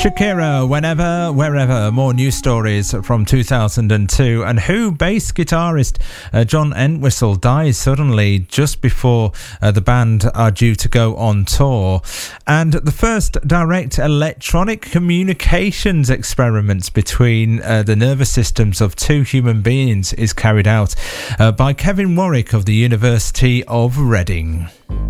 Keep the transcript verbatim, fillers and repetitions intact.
Shakira, Whenever, Wherever, more news stories from two thousand two, and Who bass guitarist uh, John Entwistle dies suddenly just before uh, the band are due to go on tour, and the first direct electronic communications experiments between uh, the nervous systems of two human beings is carried out uh, by Kevin Warwick of the University of Reading.